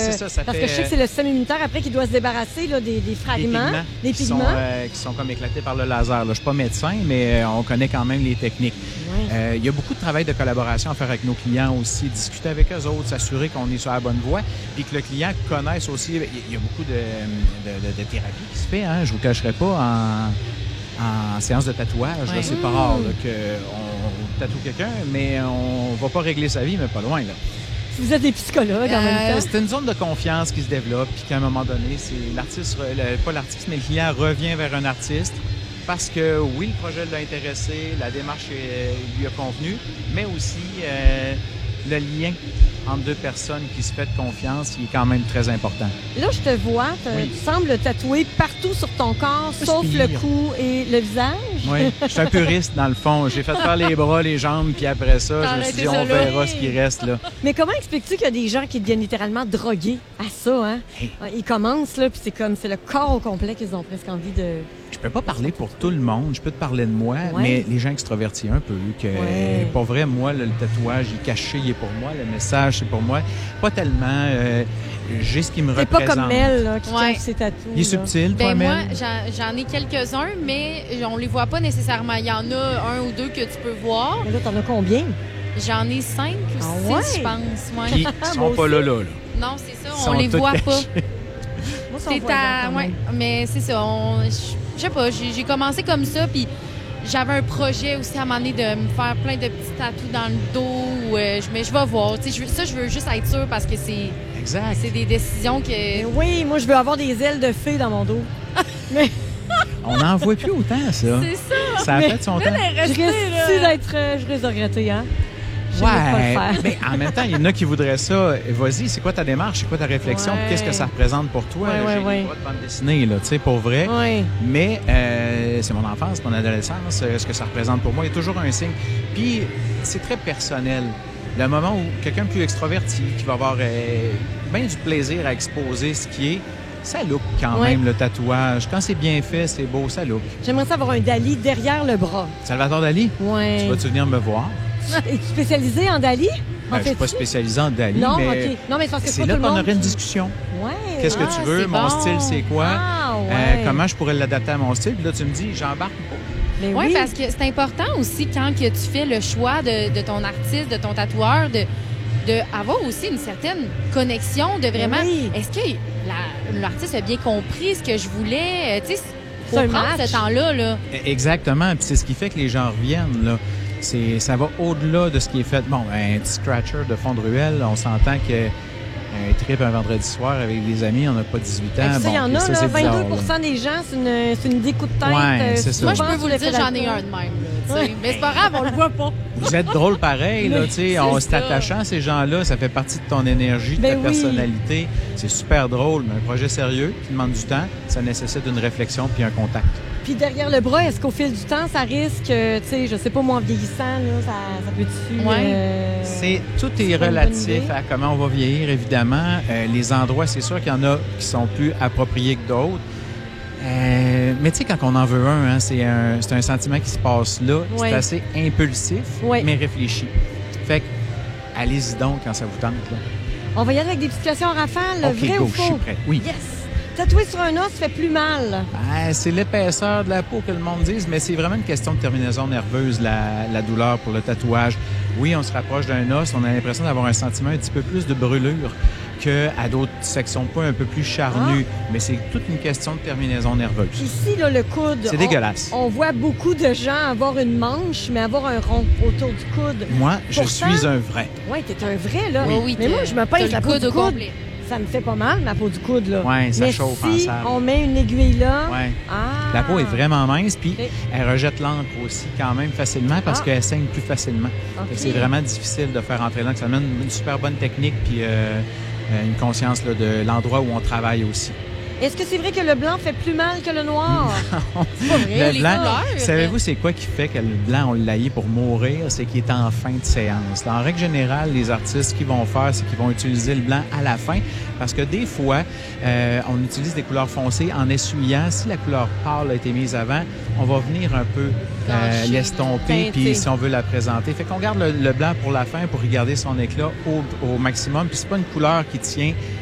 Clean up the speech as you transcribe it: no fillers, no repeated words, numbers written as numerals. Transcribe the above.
c'est ça parce fait, que je sais que c'est le système immunitaire après qui doit se débarrasser là, des fragments, des pigments. Qui sont comme éclatés par le laser. Là. Je suis pas médecin, mais on connaît quand même les techniques. Ouais. Il y a beaucoup de travail de collaboration à faire avec nos clients aussi, discuter avec eux autres, s'assurer qu'on est sur la bonne voie, puis que le client connaisse aussi. Il y a beaucoup de thérapie qui se fait, hein, je vous cacherai pas, en séance de tatouage. Ouais. Là, c'est pas rare là, qu'on tatoue quelqu'un, mais on va pas régler sa vie, mais pas loin. Là. Vous êtes des psychologues en même temps. C'est une zone de confiance qui se développe, puis qu'à un moment donné, c'est l'artiste, pas l'artiste, mais le client revient vers un artiste parce que, oui, le projet l'a intéressé, la démarche lui a convenu, mais aussi le lien entre deux personnes qui se fait de confiance, il est quand même très important. Là, je te vois, Oui. tu sembles tatouer partout sur ton corps, sauf le cou et le visage. Oui, je suis un puriste dans le fond. J'ai fait faire les bras, les jambes, puis après ça, je me suis dit, on verra ce qui reste là. Mais comment expliques-tu qu'il y a des gens qui deviennent littéralement drogués à ça, hein? Hey. Ils commencent, là, puis c'est le corps au complet qu'ils ont presque envie de... Je peux pas parler pour tout le monde, je peux te parler de moi, Ouais. mais les gens extrovertis un peu, que Ouais. pour vrai, moi, le tatouage, il est caché, il est pour moi, le message, c'est pour moi. Pas tellement, j'ai ce qui me C'est représente. pas comme Mel, là, qui Ouais. cache ses tatous. Il est là. subtil, toi, Ben moi, Mel? j'en ai quelques-uns, mais on les voit pas nécessairement. Il y en a un ou deux que tu peux voir. Mais là, t'en as combien? J'en ai 5 ou 6, Ah ouais? je pense. Ouais. Puis, ils Moi sont pas aussi. là. Non, c'est ça, Ils on sont les tous voit pas. cachés. Moi, ça, on C'est voit à... quand ouais, même. mais c'est ça. Je sais pas, j'ai commencé comme ça, puis j'avais un projet aussi à un moment donné de me faire plein de petits tatous dans le dos. Mais je vais voir. Tu sais, je veux juste être sûre parce que Exact. c'est des décisions que... Mais oui, moi, je veux avoir des ailes de fée dans mon dos. Mais On n'en voit plus autant, ça. C'est ça. Ça a fait son temps. je risque je risque de regretter, hein? Je vais pas le faire. mais en même temps, il y en a qui voudraient ça. Vas-y, c'est quoi ta démarche? C'est quoi ta réflexion? Ouais. Qu'est-ce que ça représente pour toi? Ouais, J'ai ouais. le droit de bande dessinée, là, tu sais, pour vrai. Oui. Mais c'est mon enfance, mon adolescence, ce que ça représente pour moi. Il y a toujours un signe. Puis, c'est très personnel. Le moment où quelqu'un plus extroverti, qui va avoir bien du plaisir à exposer ce qui est, ça look quand Ouais. même, le tatouage. Quand c'est bien fait, c'est beau, ça look. J'aimerais ça avoir un Dali derrière le bras. Salvatore Dali, Oui. tu vas-tu venir me voir? Es-tu spécialisé en Dali? Ben, je suis pas spécialisé en Dali, Non, mais OK. Non, mais c'est parce que c'est pas là tout le qu'on monde aurait une qui- discussion. Ouais. Qu'est-ce que tu veux? c'est Mon bon. style, c'est quoi? Ah, ouais. Comment je pourrais l'adapter à mon style? Puis là, tu me dis, j'embarque pas. Mais Oui, oui, parce que c'est important aussi quand que tu fais le choix de ton artiste, de ton tatoueur, de avoir aussi une certaine connexion, de vraiment... Oui. Est-ce que l'artiste a bien compris ce que je voulais? Tu sais, C'est faut un prendre match. ce temps-là, là. Exactement. Puis c'est ce qui fait que les gens reviennent, là. Ça va au-delà de ce qui est fait. Bon, un petit scratcher de fond de ruelle, on s'entend que un trip un vendredi soir avec des amis, on n'a pas 18 ans. Fait que ça, il y en puis a, ça, là, c'est 22 bizarre, là. des gens, c'est une découp de tête. Ouais, c'est ça. Moi, je souvent peux vous sur le dire, j'en ai pédales. un de même, là, tu sais. Mais c'est pas grave, on le voit pas. Vous êtes drôle pareil, là, tu sais. On c'est s'est ça. attachant à ces gens-là, ça fait partie de ton énergie, de Ben ta oui. personnalité. C'est super drôle, mais un projet sérieux qui demande du temps, ça nécessite une réflexion puis un contact. Puis derrière le bras, est-ce qu'au fil du temps, ça risque, tu sais, je sais pas, moi, en vieillissant, là, ça peut-tu... Ouais. Tout est pas une bonne relatif idée. à comment on va vieillir, évidemment. Les endroits, c'est sûr qu'il y en a qui sont plus appropriés que d'autres. Mais tu sais, quand on en veut un, hein, c'est un sentiment qui se passe là. Ouais. C'est assez impulsif, Ouais. mais réfléchi. Fait que, allez-y donc quand ça vous tente. Là. On va y aller avec des petites questions en rafale, OK, vrai go, ou je faux? suis prêt. Oui. Yes! Tatouer sur un os fait plus mal. C'est l'épaisseur de la peau que le monde dise, mais c'est vraiment une question de terminaison nerveuse, la douleur pour le tatouage. Oui, on se rapproche d'un os, on a l'impression d'avoir un sentiment un petit peu plus de brûlure qu'à d'autres sections de peau un peu plus charnues, mais c'est toute une question de terminaison nerveuse. Ici, là, le coude. C'est dégueulasse. On voit beaucoup de gens avoir une manche, mais avoir un rond autour du coude. Moi, je Pourtant- suis un vrai. Oui, t'es un vrai, là. Oui, mais moi, je me pince t'as la le peau coude du au coude. complet. Ça me fait pas mal, ma peau du coude, là. Ouais, ça mais chauffe en si salle. on met une aiguille là... Ouais. Ah! La peau est vraiment mince, puis OK. elle rejette l'encre aussi quand même facilement parce Ah. qu'elle saigne plus facilement. OK. Fait que c'est vraiment difficile de faire entrer l'encre. Ça demande une super bonne technique puis une conscience là, de l'endroit où on travaille aussi. Est-ce que c'est vrai que le blanc fait plus mal que le noir? C'est pas vrai, Le les blanc, couleurs. savez-vous c'est quoi qui fait que le blanc, on l'aille pour mourir? C'est qu'il est en fin de séance. En règle générale, les artistes, ce qu'ils vont faire, c'est qu'ils vont utiliser le blanc à la fin parce que des fois, on utilise des couleurs foncées en essuyant. Si la couleur pâle a été mise avant, on va venir un peu Blanchir, l'estomper teinter. puis si on veut la présenter. Fait qu'on garde le blanc pour la fin pour y garder son éclat au maximum. Puis c'est pas une couleur qui tient